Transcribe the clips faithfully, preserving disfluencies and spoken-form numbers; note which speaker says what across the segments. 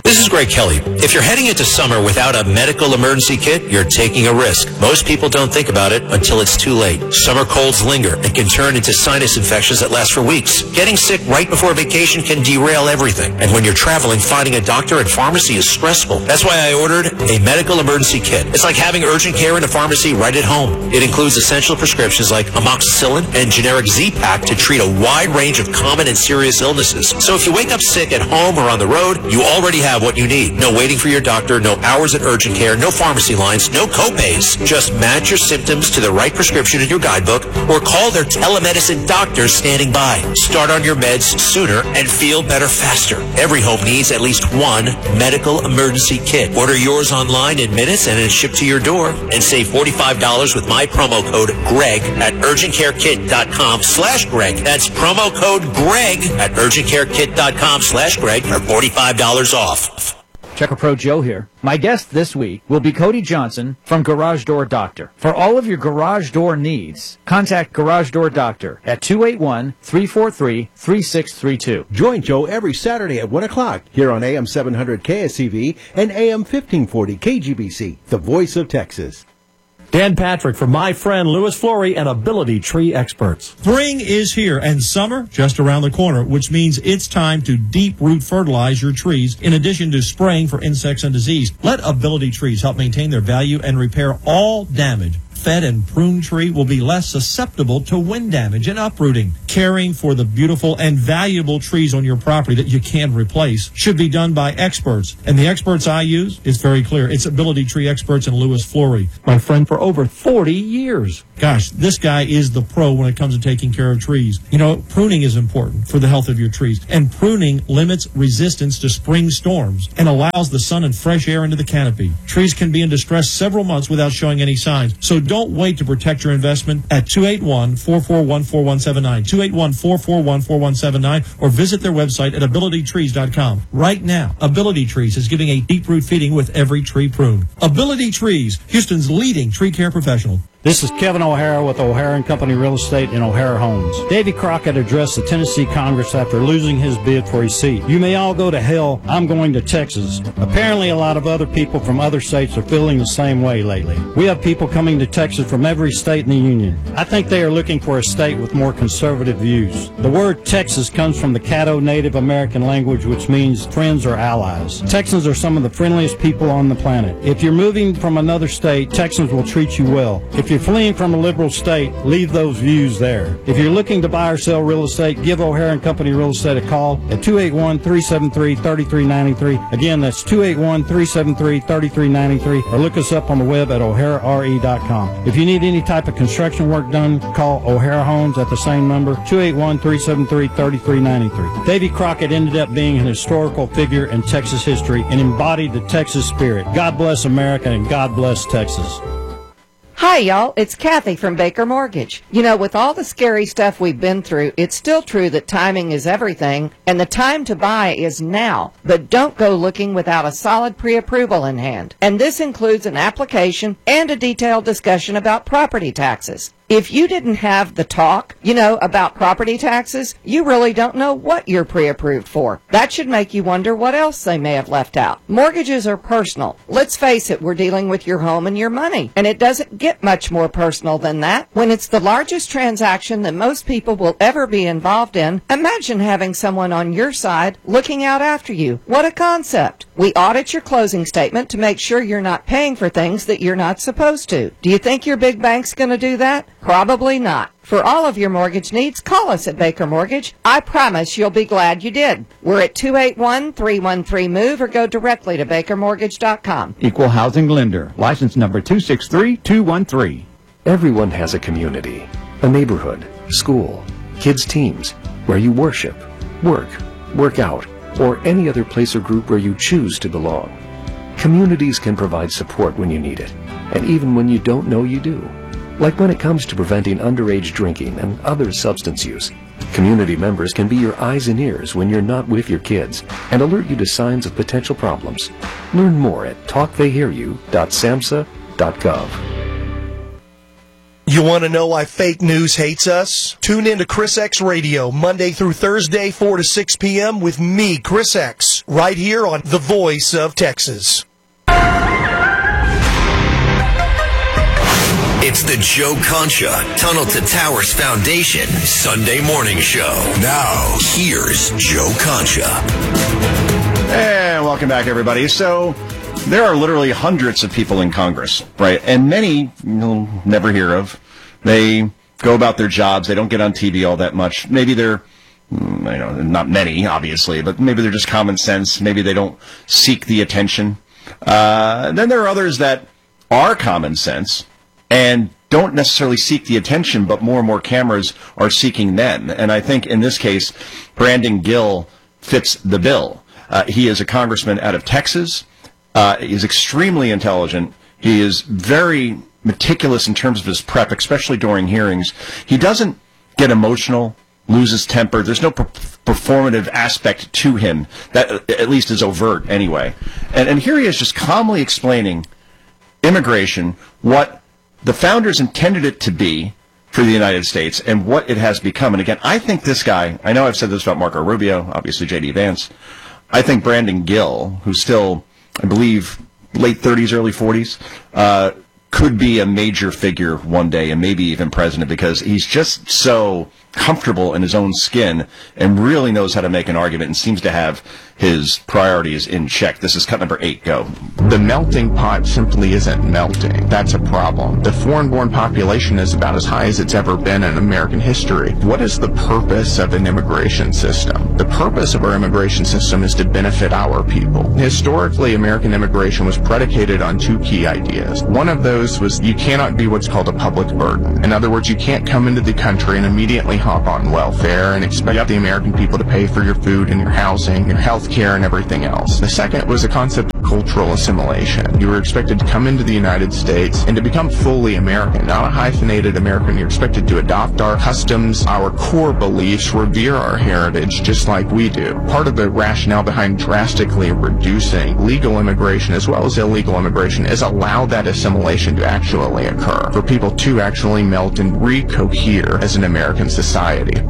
Speaker 1: This is Greg Kelly. If you're heading into summer without a medical emergency kit, you're taking a risk. Most people don't think about it until it's too late. Summer colds linger and can turn into sinus infections that last for weeks. Getting sick right before vacation can derail everything. And when you're traveling, finding a doctor and pharmacy is stressful. That's why I ordered a medical emergency kit. It's like having urgent care in a pharmacy right at home. It includes essential prescriptions like amoxicillin and generic Z-Pak to treat a wide range of common and serious illnesses. So if you wake up sick at home or on the road, you already have what you need. No waiting for your doctor, no hours at urgent care, no pharmacy lines, no copays. Just match your symptoms to the right prescription in your guidebook or call their telemedicine doctors standing by. Start on your meds sooner and feel better faster. Every home needs at least one medical emergency kit. Order yours online in minutes and it's shipped to your door. And save forty-five dollars with my promo code GREG at urgentcarekit.com slash Greg. That's promo code GREG at urgentcarekit.com slash Greg for forty-five dollars off.
Speaker 2: Checker Pro Joe here. My guest this week will be Cody Johnson from Garage Door Doctor. For all of your garage door needs, contact Garage Door Doctor at two eight one, three four three, three six three two.
Speaker 3: Join Joe every Saturday at one o'clock here on A M seven hundred K S C V and A M fifteen forty K G B C, the voice of Texas.
Speaker 4: Dan Patrick for my friend Louis Flory and Ability Tree Experts.
Speaker 5: Spring is here and summer just around the corner, which means it's time to deep root fertilize your trees in addition to spraying for insects and disease. Let Ability Trees help maintain their value and repair all damage. Fed and pruned tree will be less susceptible to wind damage and uprooting. Caring for the beautiful and valuable trees on your property that you can replace should be done by experts. And the experts I use, it's very clear. It's Ability Tree Experts and Louis Flory, my friend for over forty years. Gosh, this guy is the pro when it comes to taking care of trees. You know, pruning is important for the health of your trees. And pruning limits resistance to spring storms and allows the sun and fresh air into the canopy. Trees can be in distress several months without showing any signs. So don't wait to protect your investment at two eight one, four four one, four one seven nine, two eight one, four four one, four one seven nine, or visit their website at ability trees dot com. Right now, Ability Trees is giving a deep root feeding with every tree pruned. Ability Trees, Houston's leading tree care professional.
Speaker 6: This is Kevin O'Hara with O'Hara and Company Real Estate in O'Hara Homes. Davy Crockett addressed the Tennessee Congress after losing his bid for his seat. You may all go to hell, I'm going to Texas. Apparently a lot of other people from other states are feeling the same way lately. We have people coming to Texas from every state in the union. I think they are looking for a state with more conservative views. The word Texas comes from the Caddo Native American language, which means friends or allies. Texans are some of the friendliest people on the planet. If you're moving from another state, Texans will treat you well. If If you're fleeing from a liberal state, leave those views there. If you're looking to buy or sell real estate, give O'Hara and Company Real Estate a call at two eight one, three seven three, three three nine three. Again, that's two eight one, three seven three, three three nine three, or look us up on the web at o'hara r e dot com. If you need any type of construction work done, call O'Hara Homes at the same number, two eight one, three seven three, three three nine three. Davy Crockett ended up being an historical figure in Texas history and embodied the Texas spirit. God bless America and God bless Texas.
Speaker 7: Hi, y'all. It's Kathy from Baker Mortgage. You know, with all the scary stuff we've been through, it's still true that timing is everything, and the time to buy is now. But don't go looking without a solid pre-approval in hand. And this includes an application and a detailed discussion about property taxes. If you didn't have the talk, you know, about property taxes, you really don't know what you're pre-approved for. That should make you wonder what else they may have left out. Mortgages are personal. Let's face it, we're dealing with your home and your money. And it doesn't get much more personal than that. When it's the largest transaction that most people will ever be involved in, imagine having someone on your side looking out after you. What a concept. We audit your closing statement to make sure you're not paying for things that you're not supposed to. Do you think your big bank's going to do that? Probably not. For all of your mortgage needs, call us at Baker Mortgage. I promise you'll be glad you did. We're at two eight one, three one three, MOVE or go directly to baker mortgage dot com.
Speaker 8: Equal Housing Lender. License number two six three two one three.
Speaker 9: Everyone has a community, a neighborhood, school, kids' teams, where you worship, work, work out, or any other place or group where you choose to belong. Communities can provide support when you need it, and even when you don't know you do. Like when it comes to preventing underage drinking and other substance use. Community members can be your eyes and ears when you're not with your kids and alert you to signs of potential problems. Learn more at talk they hear you dot samhsa dot gov.
Speaker 10: You want to know why fake news hates us? Tune in to Chris X Radio Monday through Thursday, four to six p.m. with me, Chris X. right here on The Voice of Texas.
Speaker 11: It's the Joe Concha Tunnel to Towers Foundation Sunday morning show. Now, here's Joe Concha.
Speaker 12: And welcome back, everybody. So, there are literally hundreds of people in Congress, right? And many you'll never hear of. They go about their jobs. They don't get on T V all that much. Maybe they're, you know, not many, obviously, but maybe they're just common sense. Maybe they don't seek the attention. Uh, then there are others that are common sense and don't necessarily seek the attention, but more and more cameras are seeking them. And I think in this case, Brandon Gill fits the bill. Uh, he is a congressman out of Texas. Uh, he's extremely intelligent. He is very meticulous in terms of his prep, especially during hearings. He doesn't get emotional, lose his temper. There's no per- performative aspect to him that at least is overt anyway. And, and here he is just calmly explaining immigration, what the founders intended it to be for the United States and what it has become. And again, I think this guy, I know I've said this about Marco Rubio, obviously J D Vance. I think Brandon Gill, who's still, I believe, late thirties, early forties, uh, could be a major figure one day and maybe even president because he's just so comfortable in his own skin and really knows how to make an argument and seems to have his priorities in check. This is cut number eight. Go.
Speaker 13: The melting pot simply isn't melting. That's a problem. The foreign-born population is about as high as it's ever been in American history. What is the purpose of an immigration system? The purpose of our immigration system is to benefit our people. Historically, American immigration was predicated on two key ideas. One of those was you cannot be what's called a public burden. In other words, you can't come into the country and immediately hop on welfare and expect yep. the American people to pay for your food and your housing, your health care, and everything else. The second was a concept of cultural assimilation. You were expected to come into the United States and to become fully American, not a hyphenated American. You're expected to adopt our customs, our core beliefs, revere our heritage, just like we do. Part of the rationale behind drastically reducing legal immigration as well as illegal immigration is allow that assimilation to actually occur, for people to actually melt and recohere as an American society.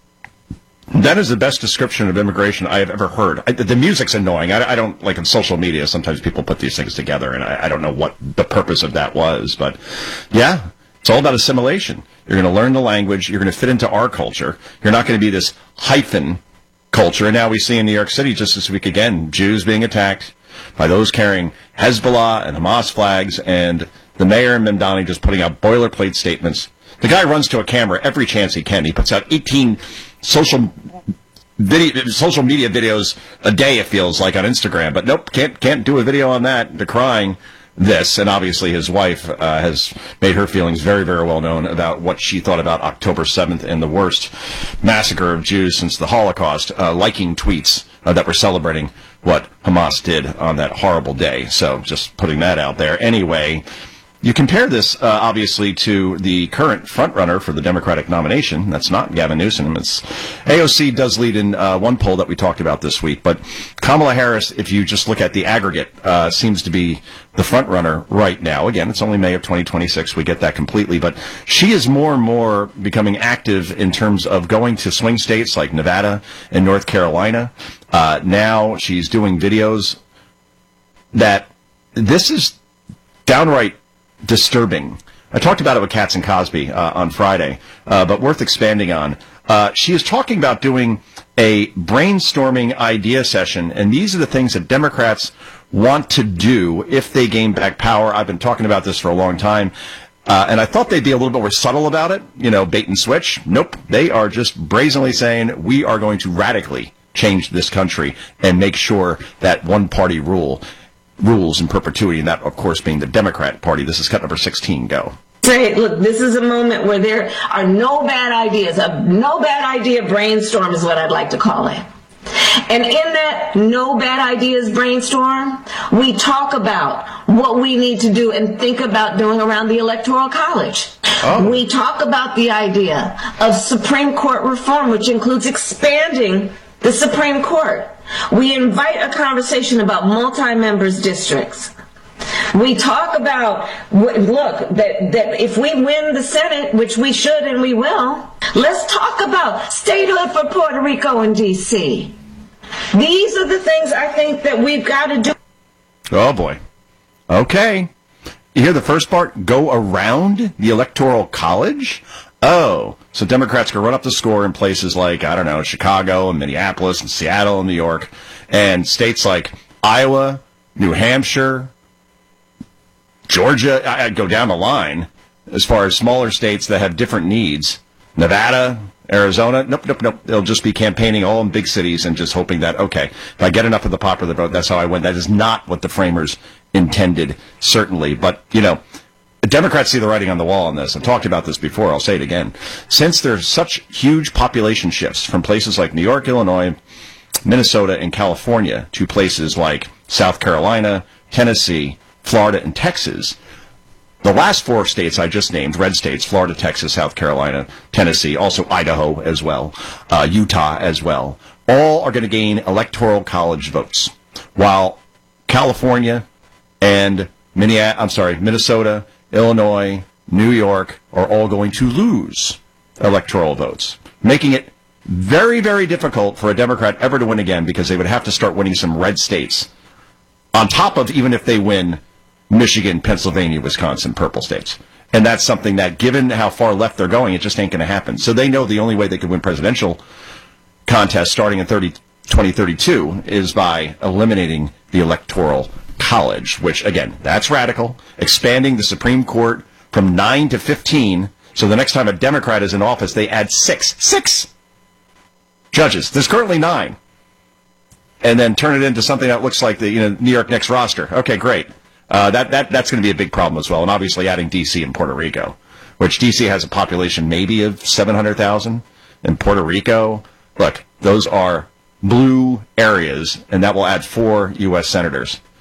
Speaker 12: That is the best description of immigration I have ever heard. I, the music's annoying. I, I don't, like on social media, sometimes people put these things together, and I, I don't know what the purpose of that was. But, yeah, it's all about assimilation. You're going to learn the language. You're going to fit into our culture. You're not going to be this hyphen culture. And now we see in New York City just this week again, Jews being attacked by those carrying Hezbollah and Hamas flags, and the mayor, Mamdani, just putting out boilerplate statements. The guy runs to a camera every chance he can. He puts out eighteen social video, social media videos a day, it feels like, on Instagram. But nope, can't can't do a video on that, decrying this. And obviously his wife uh, has made her feelings very, very well known about what she thought about October seventh and the worst massacre of Jews since the Holocaust, uh, liking tweets uh, that were celebrating what Hamas did on that horrible day. So just putting that out there. Anyway, you compare this, uh, obviously, to the current frontrunner for the Democratic nomination. That's not Gavin Newsom. It's A O C does lead in uh, one poll that we talked about this week. But Kamala Harris, if you just look at the aggregate, uh, seems to be the frontrunner right now. Again, it's only May of twenty twenty-six. We get that completely. But she is more and more becoming active in terms of going to swing states like Nevada and North Carolina. Uh, now she's doing videos that this is downright disturbing. I talked about it with Katz and Cosby uh, on Friday, uh, but worth expanding on. Uh, she is talking about doing a brainstorming idea session, and these are the things that Democrats want to do if they gain back power. I've been talking about this for a long time, uh, and I thought they'd be a little bit more subtle about it, you know, bait and switch. Nope. They are just brazenly saying, we are going to radically change this country and make sure that one-party rule rules in perpetuity, and that, of course, being the Democrat Party. This is cut number sixteen. Go.
Speaker 14: Say, look, this is a moment where there are no bad ideas. A no bad idea brainstorm is what I'd like to call it. And in that no bad ideas brainstorm, we talk about what we need to do and think about doing around the Electoral College. Oh. We talk about the idea of Supreme Court reform, which includes expanding the Supreme Court. We invite a conversation about multi-members districts. We talk about, look, that, that if we win the Senate, which we should and we will, let's talk about statehood for Puerto Rico and D C These are the things I think that we've got to do.
Speaker 12: Oh, boy. Okay. You hear the first part? Go around the Electoral College? Oh, so Democrats can run up the score in places like, I don't know, Chicago and Minneapolis and Seattle and New York, and states like Iowa, New Hampshire, Georgia. I'd go down the line as far as smaller states that have different needs. Nevada, Arizona, nope, nope, nope. They'll just be campaigning all in big cities and just hoping that, okay, if I get enough of the popular vote, that's how I win. That is not what the framers intended, certainly. But, you know, the Democrats see the writing on the wall on this. I've talked about this before. I'll say it again. Since there's such huge population shifts from places like New York, Illinois, Minnesota, and California to places like South Carolina, Tennessee, Florida, and Texas, the last four states I just named, red states, Florida, Texas, South Carolina, Tennessee, also Idaho as well, uh, Utah as well, all are going to gain electoral college votes, while California and Minneapolis, I'm sorry, Minnesota, Illinois, New York are all going to lose electoral votes, making it very, very difficult for a Democrat ever to win again, because they would have to start winning some red states on top of, even if they win Michigan, Pennsylvania, Wisconsin, purple states. And that's something that, given how far left they're going, it just ain't going to happen. So they know the only way they could win presidential contests starting in twenty thirty-two is by eliminating the Electoral College, which, again, that's radical. Expanding the Supreme Court from nine to fifteen, so the next time a Democrat is in office, they add six. Six judges. There's currently nine. And then turn it into something that looks like the you know New York Knicks roster. Okay, great. Uh, that, that that's going to be a big problem as well. And obviously adding D C and Puerto Rico, which D C has a population maybe of seven hundred thousand. And Puerto Rico, look, those are blue areas, and that will add four U S senators.